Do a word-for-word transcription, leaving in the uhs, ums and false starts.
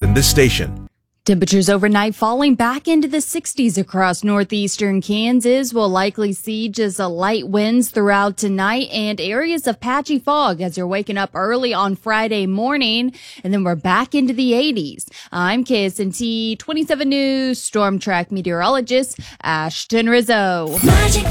in this station. Temperatures overnight falling back into the sixties across northeastern Kansas. We'll likely see just a light winds throughout tonight and areas of patchy fog as you're waking up early on Friday morning. And then we're back into the eighties. I'm K S N T twenty-seven News Storm Track meteorologist Ashton Rizzo. Magic.